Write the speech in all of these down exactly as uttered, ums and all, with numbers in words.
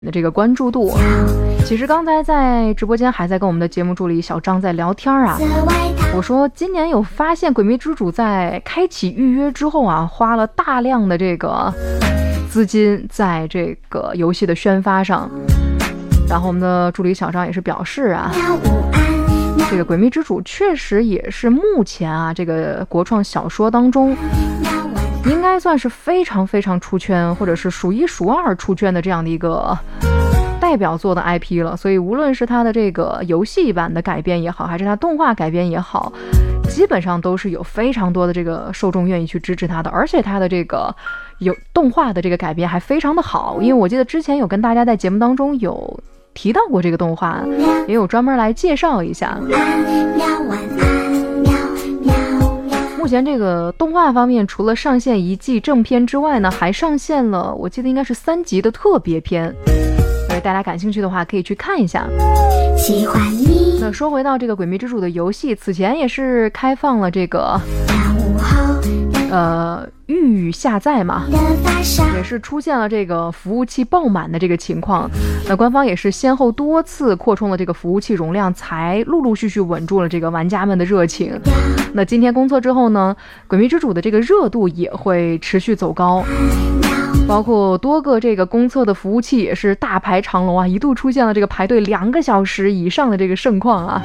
的这个关注度。其实刚才在直播间还在跟我们的节目助理小张在聊天啊，我说今年有发现诡秘之主在开启预约之后啊，花了大量的这个资金在这个游戏的宣发上。然后我们的助理小张也是表示啊，这个诡秘之主确实也是目前啊这个国创小说当中应该算是非常非常出圈，或者是数一数二出圈的这样的一个代表作的 I P 了。所以无论是它的这个游戏版的改编也好，还是它动画改编也好，基本上都是有非常多的这个受众愿意去支持它的。而且它的这个有动画的这个改编还非常的好，因为我记得之前有跟大家在节目当中有提到过这个动画，也有专门来介绍一下。目前这个动画方面，除了上线一季正片之外呢，还上线了我记得应该是三集的特别篇，所以大家感兴趣的话可以去看一下。喜欢你。那说回到这个诡秘之主的游戏，此前也是开放了这个呃预下载嘛，也是出现了这个服务器爆满的这个情况。那官方也是先后多次扩充了这个服务器容量，才陆陆续续稳住了这个玩家们的热情。那今天公测之后呢，诡秘之主的这个热度也会持续走高，包括多个这个公测的服务器也是大排长龙啊，一度出现了这个排队两个小时以上的这个盛况啊。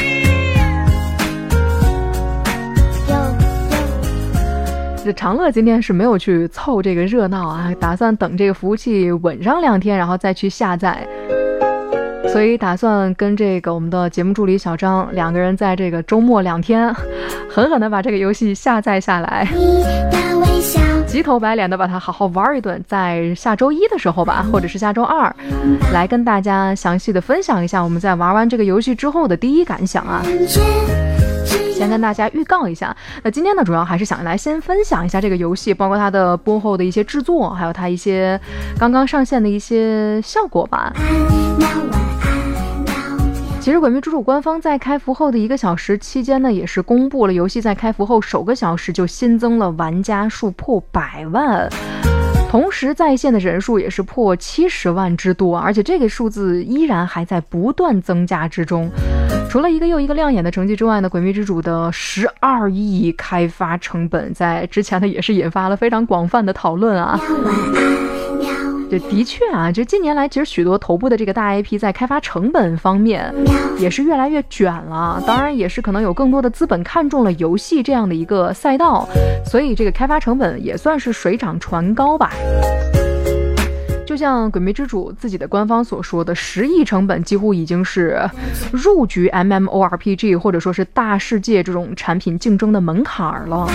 这长乐今天是没有去凑这个热闹啊，打算等这个服务器稳上两天，然后再去下载。所以打算跟这个我们的节目助理小张两个人在这个周末两天狠狠的把这个游戏下载下来，急头白脸的把它好好玩一顿，在下周一的时候吧，或者是下周二来跟大家详细的分享一下我们在玩完这个游戏之后的第一感想啊。先跟大家预告一下，那今天呢主要还是想来先分享一下这个游戏，包括它的播后的一些制作，还有它一些刚刚上线的一些效果吧。其实诡秘之主官方在开服后的一个小时期间呢，也是公布了游戏在开服后首个小时就新增了玩家数破百万，同时在线的人数也是破七十万之多，而且这个数字依然还在不断增加之中。除了一个又一个亮眼的成绩之外呢，诡秘之主的十二亿开发成本在之前呢也是引发了非常广泛的讨论啊。这的确啊，就近年来其实许多头部的这个大 I P 在开发成本方面也是越来越卷了，当然也是可能有更多的资本看中了游戏这样的一个赛道，所以这个开发成本也算是水涨船高吧。就像诡秘之主自己的官方所说的，十亿成本几乎已经是入局 M M O R P G 或者说是大世界这种产品竞争的门槛了。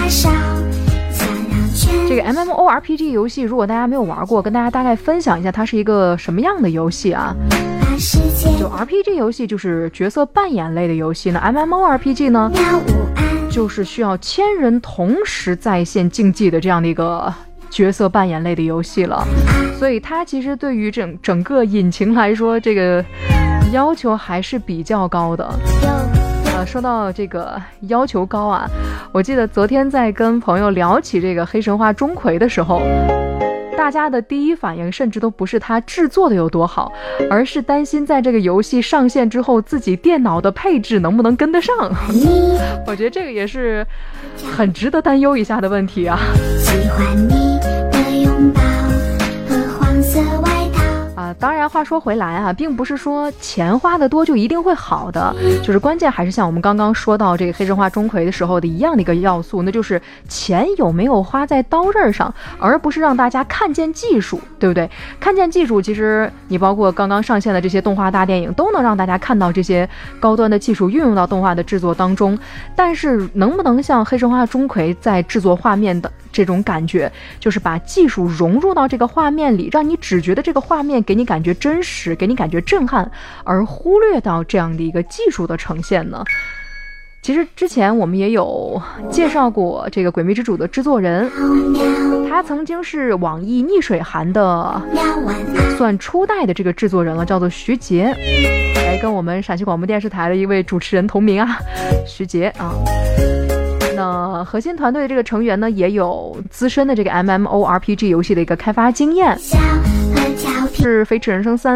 这个 M M O R P G 游戏如果大家没有玩过，跟大家大概分享一下它是一个什么样的游戏啊。就 R P G 游戏就是角色扮演类的游戏呢， M M O R P G 呢就是需要千人同时在线竞技的这样的一个角色扮演类的游戏了。所以它其实对于整整个引擎来说，这个要求还是比较高的。呃，说到这个要求高啊，我记得昨天在跟朋友聊起这个黑神话钟馗的时候，大家的第一反应甚至都不是它制作的有多好，而是担心在这个游戏上线之后自己电脑的配置能不能跟得上。我觉得这个也是很值得担忧一下的问题啊。喜欢你的拥抱和黄色外啊，当然话说回来啊，并不是说钱花得多就一定会好的，就是关键还是像我们刚刚说到这个黑神话钟馗的时候的一样的一个要素，那就是钱有没有花在刀刃上，而不是让大家看见技术，对不对？看见技术，其实你包括刚刚上线的这些动画大电影都能让大家看到这些高端的技术运用到动画的制作当中，但是能不能像黑神话钟馗在制作画面的这种感觉，就是把技术融入到这个画面里，让你只觉得这个画面给你感觉真实，给你感觉震撼，而忽略到这样的一个技术的呈现呢？其实之前我们也有介绍过这个诡秘之主的制作人，他曾经是网易逆水寒的算初代的这个制作人了，叫做徐杰，来跟我们陕西广播电视台的一位主持人同名啊，徐杰啊。那核心团队的这个成员呢，也有资深的这个 M M O R P G 游戏的一个开发经验。 是《飞驰人生三》